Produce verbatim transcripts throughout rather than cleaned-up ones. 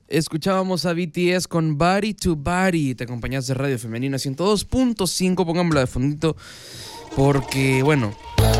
Escuchábamos a B T S con Body to Body. Te acompañas de Radio Femenina ciento dos punto cinco. Pongámosla de fondito porque, bueno,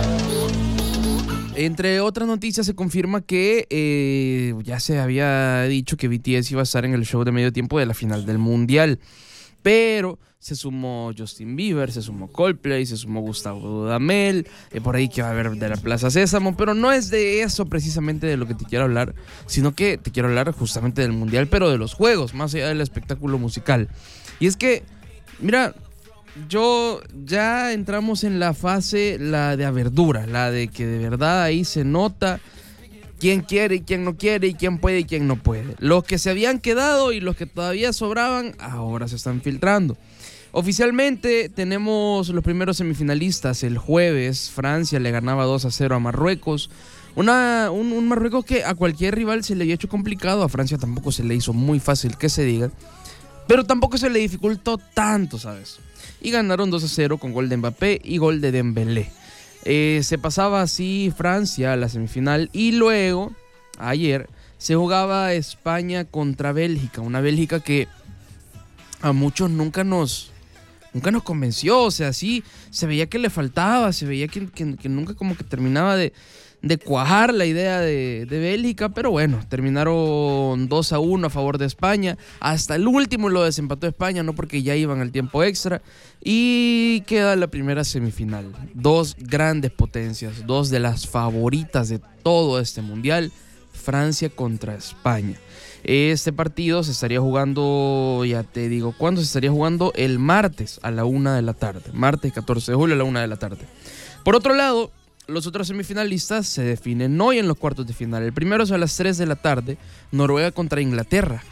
entre otras noticias se confirma que eh, ya se había dicho que B T S iba a estar en el show de medio tiempo de la final del Mundial. Pero se sumó Justin Bieber, se sumó Coldplay, se sumó Gustavo Dudamel, eh, por ahí que va a haber de la Plaza Sésamo, pero no es de eso precisamente de lo que te quiero hablar, sino que te quiero hablar justamente del Mundial, pero de los juegos, más allá del espectáculo musical. Y es que, mira, yo ya entramos en la fase, la de averdura, la de que de verdad ahí se nota quién quiere y quién no quiere, y quién puede y quién no puede. Los que se habían quedado y los que todavía sobraban, ahora se están filtrando. Oficialmente tenemos los primeros semifinalistas. El jueves Francia le ganaba dos a cero a Marruecos. Una, un, un Marruecos que a cualquier rival se le había hecho complicado. A Francia tampoco se le hizo muy fácil que se diga, pero tampoco se le dificultó tanto, ¿sabes? Y ganaron dos a cero con gol de Mbappé y gol de Dembélé. Eh, se pasaba así Francia a la semifinal y luego, ayer, se jugaba España contra Bélgica. Una Bélgica que a muchos nunca nos... Nunca nos convenció, o sea, sí, se veía que le faltaba, se veía que, que, que nunca como que terminaba de, de cuajar la idea de, de Bélgica, pero bueno, terminaron dos a uno a favor de España, hasta el último lo desempató España, no porque ya iban al tiempo extra, y queda la primera semifinal. Dos grandes potencias, dos de las favoritas de todo este mundial, Francia contra España. Este partido se estaría jugando, ya te digo, ¿cuándo se estaría jugando? El martes a la una de la tarde. Martes catorce de julio a la una de la tarde. Por otro lado, los otros semifinalistas se definen hoy en los cuartos de final. El primero es a las tres de la tarde, Noruega contra Inglaterra.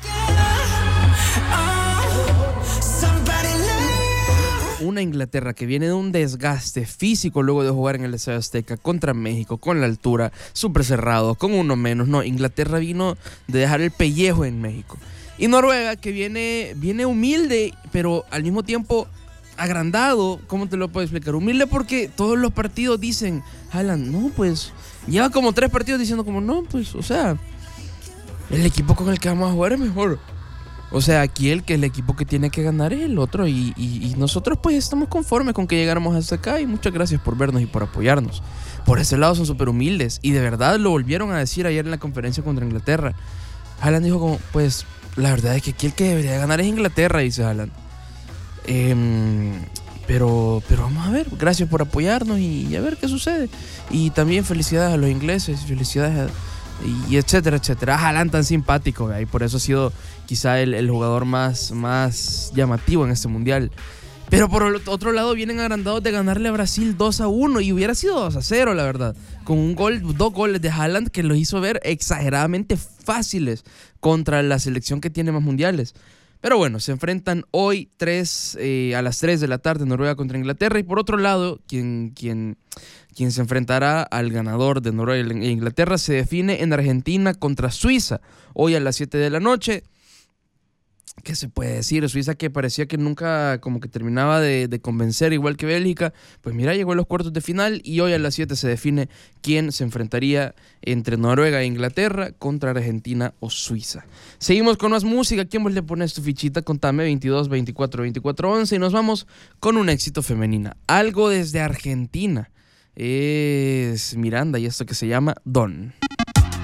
Una Inglaterra que viene de un desgaste físico luego de jugar en el Estadio Azteca contra México, con la altura, súper cerrado, con uno menos. No, Inglaterra vino de dejar el pellejo en México. Y Noruega que viene, viene humilde, pero al mismo tiempo agrandado. ¿Cómo te lo puedo explicar? Humilde porque todos los partidos dicen, Haaland, no, pues, lleva como tres partidos diciendo como, no, pues, o sea, el equipo con el que vamos a jugar es mejor. O sea, aquí el que el equipo que tiene que ganar es el otro y, y, y nosotros pues estamos conformes con que llegáramos hasta acá y muchas gracias por vernos y por apoyarnos. Por ese lado son súper humildes y de verdad lo volvieron a decir ayer en la conferencia contra Inglaterra. Haaland dijo como, pues la verdad es que aquí el que debería ganar es Inglaterra, dice Haaland. Eh, pero, pero vamos a ver, gracias por apoyarnos y, y a ver qué sucede. Y también felicidades a los ingleses, felicidades a... y etcétera, etcétera. Haaland tan simpático, ¿verdad? Y por eso ha sido quizá el, el jugador más, más llamativo en este mundial. Pero por el otro lado vienen agrandados de ganarle a Brasil dos a uno y hubiera sido dos a cero, la verdad. Con un gol, dos goles de Haaland que los hizo ver exageradamente fáciles contra la selección que tiene más mundiales. Pero bueno, se enfrentan hoy tres, eh, a las tres de la tarde Noruega contra Inglaterra. Y por otro lado, quien... quien Quien se enfrentará al ganador de Noruega e Inglaterra se define en Argentina contra Suiza. Hoy a las siete de la noche. ¿Qué se puede decir? Suiza que parecía que nunca como que terminaba de, de convencer, igual que Bélgica. Pues mira, llegó a los cuartos de final y hoy a las siete se define quién se enfrentaría entre Noruega e Inglaterra contra Argentina o Suiza. Seguimos con más música. ¿Quién vos le pones tu fichita? Contame, veintidós, veinticuatro, veinticuatro, once. Y nos vamos con un éxito femenina. Algo desde Argentina. Es Miranda y esto que se llama Don.